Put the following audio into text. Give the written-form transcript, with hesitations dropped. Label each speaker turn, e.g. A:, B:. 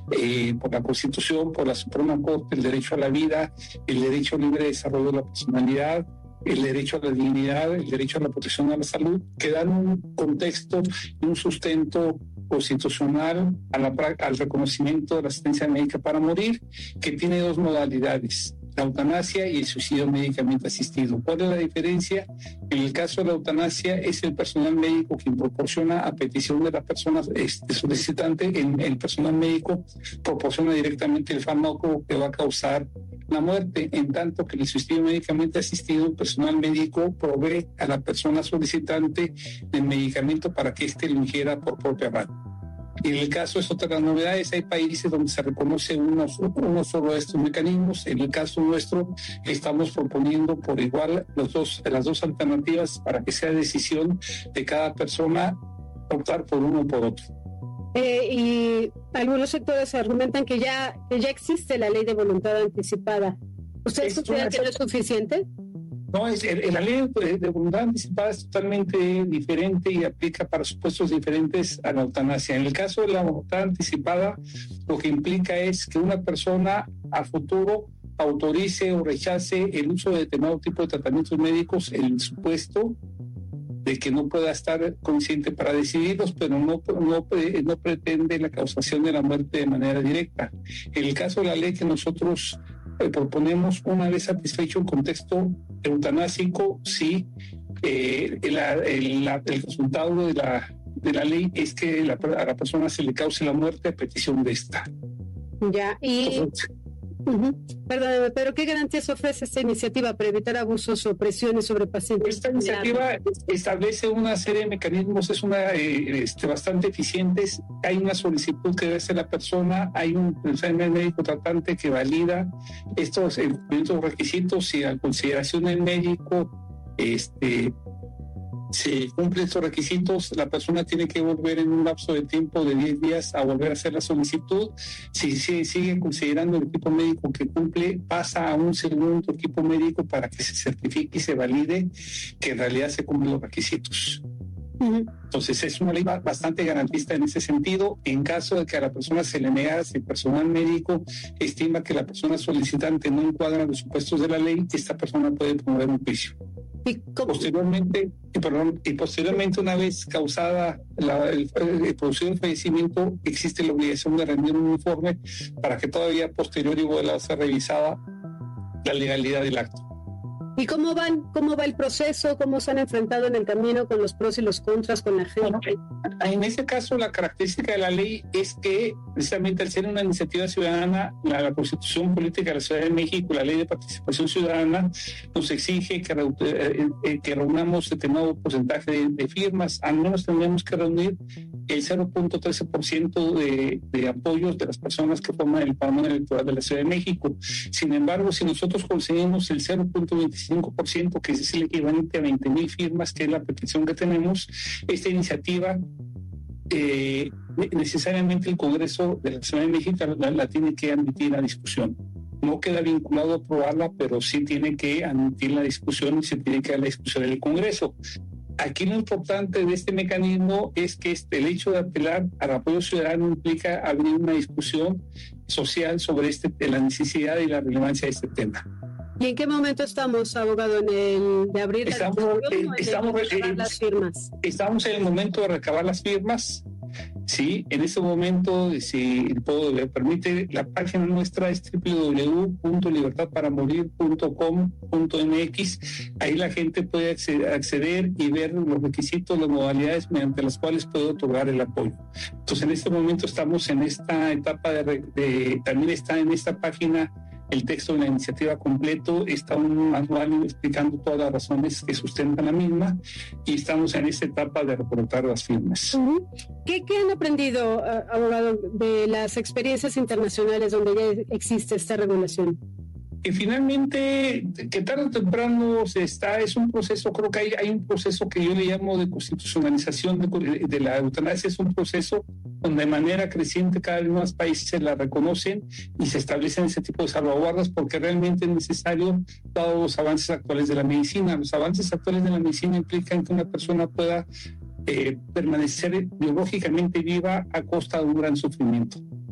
A: por la Constitución, por la Suprema Corte, el derecho a la vida, el derecho al libre desarrollo de la personalidad, el derecho a la dignidad, el derecho a la protección a la salud, que dan un contexto y un sustento constitucional al reconocimiento de la asistencia médica para morir, que tiene dos modalidades: la eutanasia y el suicidio médicamente asistido. ¿Cuál es la diferencia? En el caso de la eutanasia es el personal médico quien proporciona, a petición de la persona solicitante, el personal médico proporciona directamente el fármaco que va a causar la muerte, en tanto que el suicidio médicamente asistido, el personal médico provee a la persona solicitante del medicamento para que éste lo ingiera por propia mano. Y en el caso es otra de las novedades, hay países donde se reconoce uno solo de estos mecanismos. En el caso nuestro estamos proponiendo por igual las dos alternativas para que sea decisión de cada persona optar por uno o por otro.
B: Y algunos sectores argumentan que ya existe la ley de voluntad anticipada. ¿Ustedes consideran que no es suficiente?
A: No, la ley de voluntad anticipada es totalmente diferente y aplica para supuestos diferentes a la eutanasia. En el caso de la voluntad anticipada, lo que implica es que una persona a futuro autorice o rechace el uso de determinado tipo de tratamientos médicos en el supuesto de que no pueda estar consciente para decidirlos, pero no pretende la causación de la muerte de manera directa. En el caso de la ley que nosotros proponemos, una vez satisfecho el contexto eutanásico, sí, el resultado de la ley es que a la persona se le cause la muerte a petición de esta.
B: Ya, y... Perdóname, pero ¿qué garantías ofrece esta iniciativa para evitar abusos o presiones sobre pacientes?
A: Esta iniciativa establece una serie de mecanismos, es bastante eficientes. Hay una solicitud que debe hacer la persona, hay un médico tratante que valida estos requisitos y a consideración del médico si cumple estos requisitos, la persona tiene que volver en un lapso de tiempo de 10 días a volver a hacer la solicitud. Si sigue considerando el equipo médico que cumple, pasa a un segundo equipo médico para que se certifique y se valide que en realidad se cumplen los requisitos. Entonces es una ley bastante garantista en ese sentido. En caso de que a la persona se le negara, si el personal médico estima que la persona solicitante no encuadra los supuestos de la ley, esta persona puede promover un juicio. Posteriormente, una vez causada producido el fallecimiento, existe la obligación de rendir un informe para que todavía posterior y vuelva a ser revisada la legalidad del acto.
B: ¿Y cómo va el proceso? ¿Cómo se han enfrentado en el camino con los pros y los contras con la gente?
A: Bueno, en ese caso, la característica de la ley es que, precisamente al ser una iniciativa ciudadana, la Constitución Política de la Ciudad de México, la Ley de Participación Ciudadana, nos exige que reunamos determinado porcentaje de firmas. Al menos tendríamos que reunir el 0.13% de apoyos de las personas que forman el padrón electoral de la Ciudad de México. Sin embargo, si nosotros conseguimos el 0.25%, que es el equivalente a 20,000 firmas, que es la petición que tenemos, esta iniciativa necesariamente el Congreso de la Ciudad de México la tiene que admitir a discusión. No queda vinculado a aprobarla, pero sí tiene que admitir la discusión y se tiene que dar la discusión en el Congreso. Aquí lo importante de este mecanismo es que el hecho de apelar al apoyo ciudadano implica abrir una discusión social sobre la necesidad y la relevancia de este tema.
B: ¿Y en qué momento estamos, abogado, de abrir las firmas?
A: Estamos en el momento de recabar las firmas. Sí, en este momento, si me permite, la página nuestra es www.libertadparamorir.com.mx. Ahí la gente puede acceder y ver los requisitos, las modalidades mediante las cuales puede otorgar el apoyo. Entonces, en este momento estamos en esta etapa también está en esta página el texto de la iniciativa completo, está un manual explicando todas las razones que sustentan la misma y estamos en esta etapa de recolectar las firmas.
B: ¿Qué han aprendido, abogado, de las experiencias internacionales donde ya existe esta regulación?
A: Y finalmente, que tarde o temprano es un proceso, creo que hay un proceso que yo le llamo de constitucionalización de la eutanasia, es un proceso donde de manera creciente cada vez más países la reconocen y se establecen ese tipo de salvaguardas porque realmente es necesario, dados los avances actuales de la medicina. Los avances actuales de la medicina implican que una persona pueda permanecer biológicamente viva a costa de un gran sufrimiento.